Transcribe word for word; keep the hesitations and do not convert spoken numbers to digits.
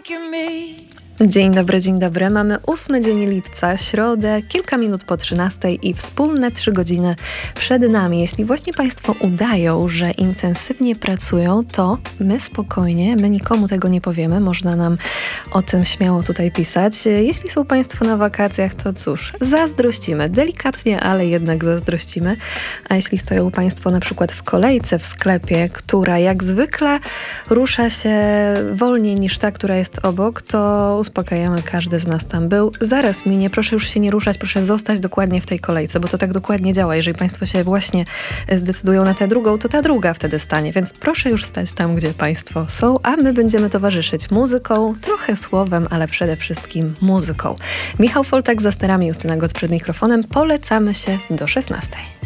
Dzień dobry, dzień dobry. Mamy ósmy dzień lipca, środę, kilka minut po trzynastej i wspólne trzy godziny przed nami. Jeśli właśnie Państwo udają, że intensywnie pracują, to my spokojnie, my nikomu tego nie powiemy. Można nam o tym śmiało tutaj pisać. Jeśli są Państwo na wakacjach, to cóż, zazdrościmy. Delikatnie, ale jednak zazdrościmy. A jeśli stoją Państwo na przykład w kolejce w sklepie, która jak zwykle rusza się wolniej niż ta, która jest obok, to uspokajamy, każdy z nas tam był. Zaraz minie, proszę już się nie ruszać, proszę zostać dokładnie w tej kolejce, bo to tak dokładnie działa. Jeżeli Państwo się właśnie zdecydują na tę drugą, to ta druga wtedy stanie, więc proszę już stać tam, gdzie Państwo są, a my będziemy towarzyszyć muzyką, trochę słowem, ale przede wszystkim muzyką. Michał Foltak za sterami, Justyna Goc przed mikrofonem. Polecamy się do szesnastej.